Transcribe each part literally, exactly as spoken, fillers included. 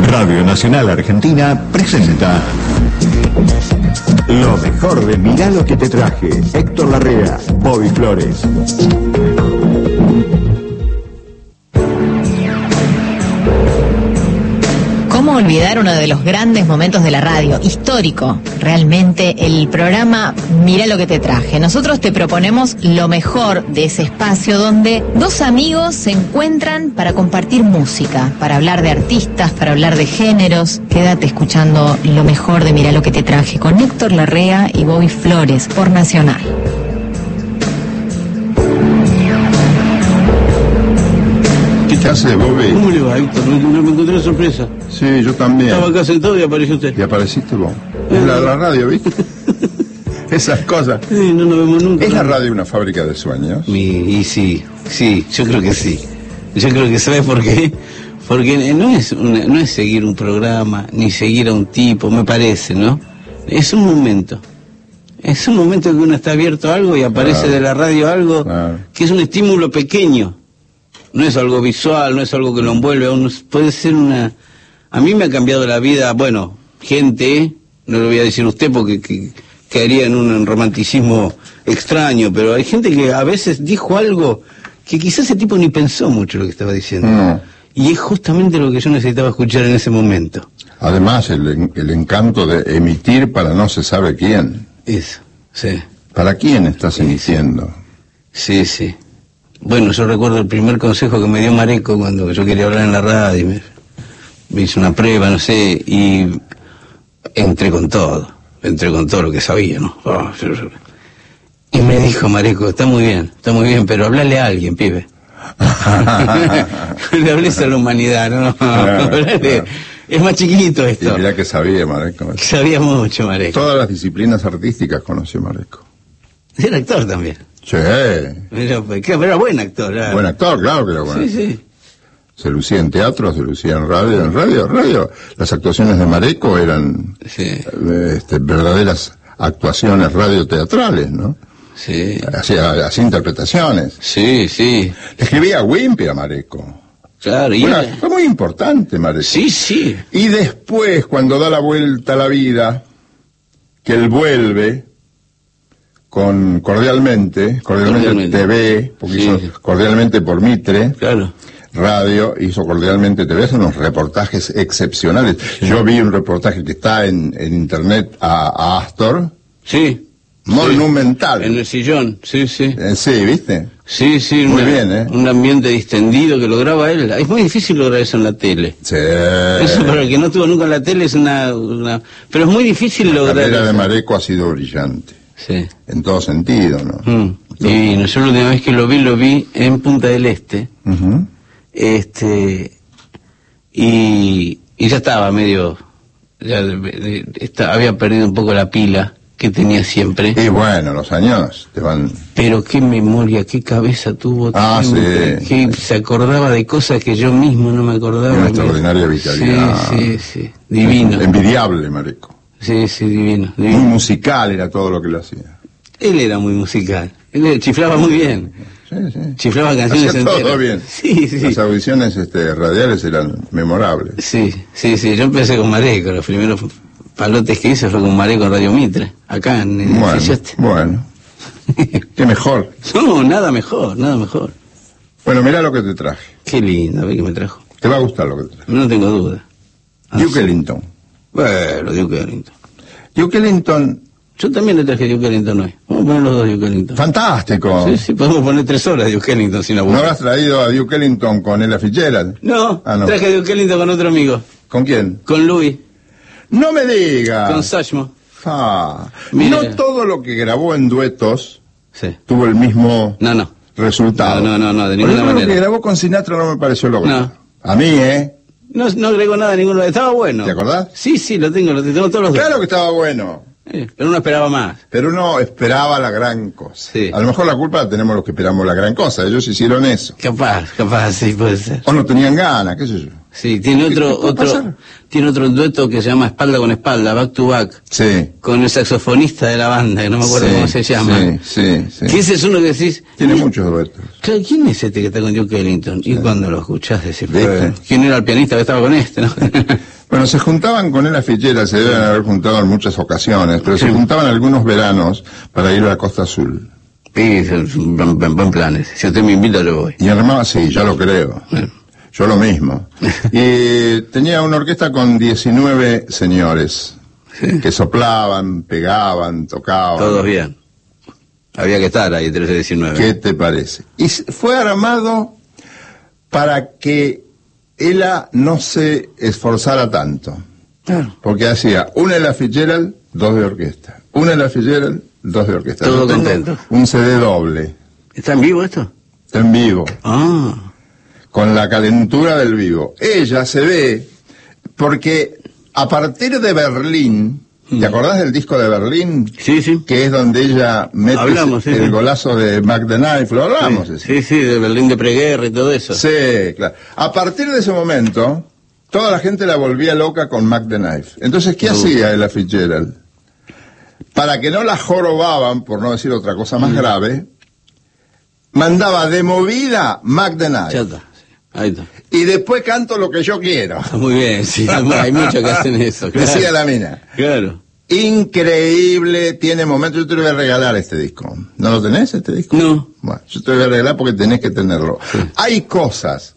Radio Nacional Argentina presenta lo mejor de Mirá lo que te traje. Héctor Larrea, Bobby Flores. ¿Cómo olvidar uno de los grandes momentos de la radio? Histórico, realmente, el programa Mirá lo que te traje. Nosotros te proponemos lo mejor de ese espacio donde dos amigos se encuentran para compartir música, para hablar de artistas, para hablar de géneros. Quédate escuchando lo mejor de Mirá lo que te traje con Héctor Larrea y Bobby Flores por Nacional. ¿Qué hace, Bobby? ¿Cómo le va, Héctor? No, no me encontré de sorpresa. Sí, yo también. Estaba acá sentado y apareció usted. Y apareciste vos. Es la, la radio, ¿viste? Esas cosas. Sí, no nos vemos nunca. ¿Es la radio una fábrica de sueños? Y, y sí, sí, yo creo que sí. Yo creo que, ¿sabes por qué? Porque no es, una, no es seguir un programa, ni seguir a un tipo, me parece, ¿no? Es un momento. Es un momento que uno está abierto a algo y aparece claro. de la radio algo claro. que es un estímulo pequeño. No es algo visual, no es algo que lo envuelve, aún puede ser una... A mí me ha cambiado la vida, bueno, gente, no lo voy a decir usted porque que, caería en un romanticismo extraño, pero hay gente que a veces dijo algo que quizás ese tipo ni pensó mucho lo que estaba diciendo. No. Y es justamente lo que yo necesitaba escuchar en ese momento. Además, el, el encanto de emitir para no se sabe quién. Eso, sí. ¿Para quién estás sí, emitiendo? Sí, sí. Bueno, yo recuerdo el primer consejo que me dio Mareco cuando yo quería hablar en la radio, me, me hizo una prueba, no sé, y entré con todo, entré con todo lo que sabía, ¿no? Oh, yo, yo. Y me dijo Mareco, está muy bien, está muy bien, pero hablale a alguien, pibe. Le hables a la humanidad, ¿no? Claro, claro. Es más chiquito esto. Y mirá que sabía Mareco. Sabía mucho Mareco. Todas las disciplinas artísticas conoció Mareco. Era actor también. Sí. Era, era buen actor. Era... Buen actor, claro que era bueno. Sí, sí. Se lucía en teatro, se lucía en radio, en radio, radio. Las actuaciones de Mareco eran sí. este, verdaderas actuaciones radioteatrales, ¿no? Sí. Hacía, hacía interpretaciones. Sí, sí. Escribía Wimpy a Mareco. Claro, y bueno, fue muy importante Mareco. Sí, sí. Y después, cuando da la vuelta a la vida, que él vuelve con Cordialmente, Cordialmente, cordialmente. T V, porque sí. hizo Cordialmente por Mitre, claro. Radio, hizo Cordialmente T V, son unos reportajes excepcionales. Sí. Yo vi un reportaje que está en, en internet a, a Astor. Sí. Monumental. Sí. En el sillón, sí, sí. Eh, sí, ¿viste? Sí, sí. Muy una, bien, ¿eh? Un ambiente distendido que lograba él. Es muy difícil lograr eso en la tele. Sí. Eso para el que no estuvo nunca en la tele es una... una... Pero es muy difícil la lograr eso. La carrera de Mareco ha sido brillante. Sí. En todo sentido, ¿no? Mm. Y no, yo la última vez que lo vi, lo vi en Punta del Este. Uh-huh. Este... Y, y ya estaba medio... Ya de, de, está, había perdido un poco la pila que tenía siempre. Y bueno, los años te van... Pero qué memoria, qué cabeza tuvo. Ah, sí. Que se acordaba de cosas que yo mismo no me acordaba. Una extraordinaria vitalidad. Sí, sí, sí. Divino. Envidiable, Mareco. Sí, sí, divino, divino. Muy musical era todo lo que lo hacía. Él era muy musical. Él chiflaba muy bien. Sí, sí. Chiflaba canciones hacía enteras. Todo bien. Sí, sí. Las audiciones este, radiales eran memorables. Sí, sí, sí. Yo empecé con Mareco. Los primeros palotes que hice fue con Mareco en Radio Mitre. Acá en el Bueno, bueno. Qué mejor. No, nada mejor, nada mejor. Bueno, mirá lo que te traje. Qué lindo, a ver qué me trajo. Te va a gustar lo que te traje. No tengo duda. Duke Ellington. Bueno, Duke Ellington. Duke Ellington. Yo también le traje Duke Ellington hoy. Vamos a poner los dos Duke Ellington. Fantástico. Sí, sí, podemos poner tres horas de Duke Ellington sin aburrir. ¿No habrás traído a Duke Ellington con Ella Fitzgerald? No, ah, no. traje a Duke Ellington con otro amigo. ¿Con quién? Con Louis. No me digas. Con Satchmo. Ah, no todo lo que grabó en duetos sí. tuvo el mismo no, no. resultado. No, no, no, no de ninguna manera. Lo que grabó con Sinatra no me pareció logrado. No. A mí, ¿eh? No, no agregó nada, ninguno. Estaba bueno. ¿Te acordás? Sí, sí, lo tengo, lo tengo todos los Claro que estaba bueno. Eh, pero uno esperaba más. Pero uno esperaba la gran cosa. Sí. A lo mejor la culpa la tenemos los que esperamos la gran cosa. Ellos hicieron eso. Capaz, capaz, sí, puede ser. O no tenían ganas, qué sé yo. Sí, tiene otro, otro, tiene otro dueto que se llama Espalda con Espalda, Back to Back. Sí. Con el saxofonista de la banda, que no me acuerdo sí, cómo se llama. Sí, sí, sí. Que ese es uno que decís... Tiene muchos duetos. Claro, ¿quién es este que está con Duke Ellington? Sí. Y cuando lo escuchás decís, ¿viste? ¿Quién era el pianista que estaba con este, no? Bueno, se juntaban con Ella Fitzgerald, se deben haber juntado en muchas ocasiones, pero sí. se juntaban algunos veranos para ir a la Costa Azul. Sí, es un buen, buen plan ese. Si usted me invita, yo voy. Y armaba, sí, ya lo creo. Sí. Yo lo mismo. Y tenía una orquesta con diecinueve señores, sí. que soplaban, pegaban, tocaban. Todos bien. Había que estar ahí, trece diecinueve. ¿Qué te parece? Y fue armado para que ella no se esforzara tanto. Claro. Porque hacía una Ella Fitzgerald, dos de orquesta. Una Ella Fitzgerald, dos de orquesta. Todo contento. Un C D doble. ¿Está en vivo esto? Está en vivo. Ah. Con la calentura del vivo. Ella se ve, porque a partir de Berlín, ¿te acordás del disco de Berlín? Sí, sí. Que es donde ella mete hablamos, sí, el sí. golazo de Mac the Knife, lo hablamos. Sí, sí, sí, de Berlín de preguerra y todo eso. Sí, claro. A partir de ese momento, toda la gente la volvía loca con Mac the Knife. Entonces, ¿qué uh. hacía Ella Fitzgerald? Para que no la jorobaban, por no decir otra cosa más mm. grave, mandaba de movida Mac the Knife. Chata. Ahí está. Y después canto lo que yo quiero. Muy bien, sí, hay muchos que hacen eso. Claro. Decía la mina. Claro. Increíble, tiene momentos. Yo te lo voy a regalar este disco. ¿No lo tenés, este disco? No. Bueno, yo te lo voy a regalar porque tenés que tenerlo. Sí. Hay cosas,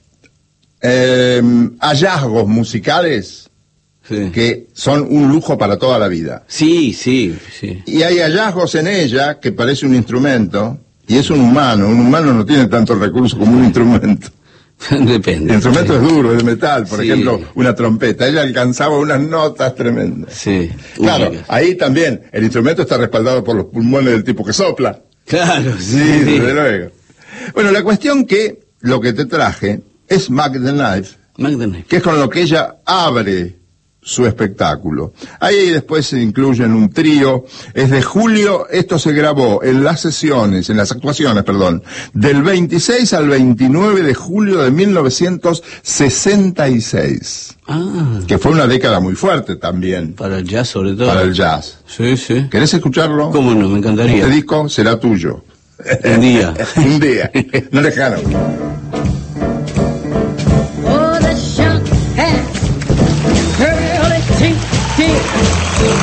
eh, hallazgos musicales sí. que son un lujo para toda la vida. Sí, sí, sí. Y hay hallazgos en ella que parece un instrumento, y es un humano. Un humano no tiene tantos recursos como un instrumento. Depende. El instrumento sí. es duro, es de metal, por sí. ejemplo, una trompeta. Ella alcanzaba unas notas tremendas. Sí. Claro, únicas. Ahí también el instrumento está respaldado por los pulmones del tipo que sopla. Claro, sí. Sí, desde luego. Bueno, la cuestión que lo que te traje es Mac the Knife, Mac the Knife, que es con lo que ella abre su espectáculo. Ahí después se incluyen un trío, es de julio, esto se grabó en las sesiones, en las actuaciones, perdón, del veintiséis al veintinueve de julio de mil novecientos sesenta y seis. Ah. Que fue una década muy fuerte también. Para el jazz sobre todo. Para el jazz. Sí, sí. ¿Querés escucharlo? ¿Cómo no? Me encantaría. Este disco será tuyo. Un día. Un día. No lejano.